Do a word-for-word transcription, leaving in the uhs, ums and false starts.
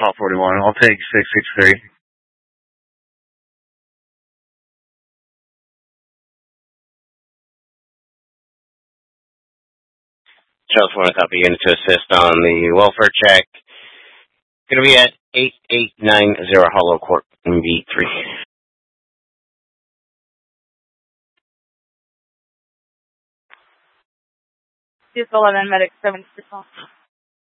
Top forty-one. I'll take six six three. Charles Warren copy unit to assist on the welfare check. Going to be at eight eight nine zero Hollow Court in B three. Just eleven medic seven.